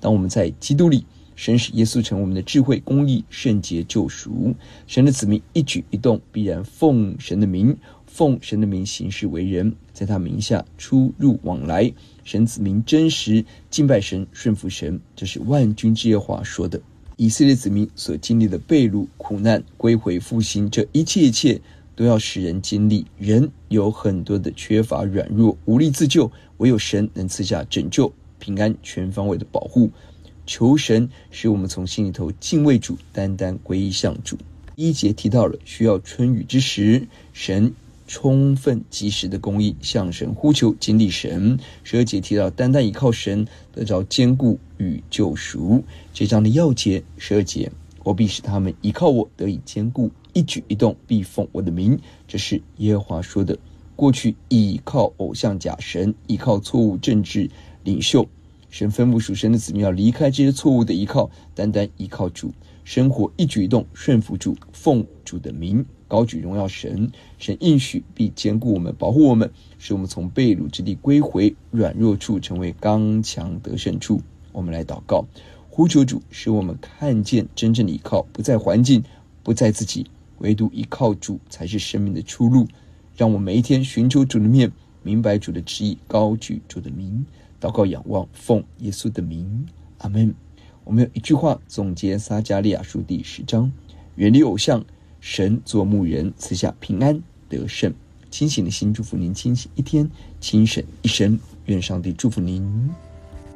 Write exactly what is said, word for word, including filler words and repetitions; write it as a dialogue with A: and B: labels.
A: 当我们在基督里，神使耶稣成我们的智慧、公义、圣洁、救赎。神的子民一举一动必然奉神的名，奉神的名行事为人，在他名下出入往来。神子民真实敬拜神、顺服神，这是万军之耶和华说的。以色列子民所经历的被掳、苦难、归回、复兴，这一切一切都要使人经历。人有很多的缺乏、软弱、无力自救，唯有神能赐下拯救、平安、全方位的保护。求神使我们从心里头敬畏主，单单归依向主。第一节提到了需要春雨之时，神充分及时的公义，向神呼求，经历神。十二节提到单单依靠神，得着坚固与救赎。这章的要节，十二节，我必使他们依靠我得以坚固，一举一动必奉我的名。这是耶和华说的。过去依靠偶像假神，依靠错误政治领袖，神吩咐属神的子民要离开这些错误的依靠，单单依靠主，生活一举一动顺服主，奉主的名，高举荣耀神。神应许必坚固我们，保护我们，使我们从被掳之地归回，软弱处成为刚强得胜处。我们来祷告，呼求主，使我们看见真正的依靠不在环境，不在自己，唯独依靠主才是生命的出路。让我们每一天寻求主的面，明白主的旨意，高举主的名，祷告仰望，奉耶稣的名，阿们。我们有一句话总结撒迦利亚书第十章：远离偶像，神做牧人，赐下平安得胜。清醒的心祝福您清醒一天，清醒一生。愿上帝祝福您。